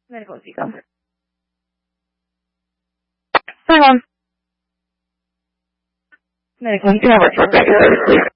Medical speaker. Hang on. Medical, you can have a regular sleep.